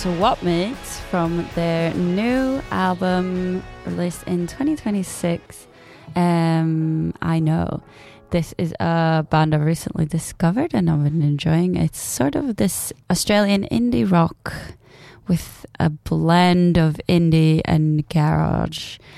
Swapmates from their new album released in 2026. I know this is a band I've recently discovered and I've been enjoying. It's sort of this Australian indie rock with a blend of indie and garage.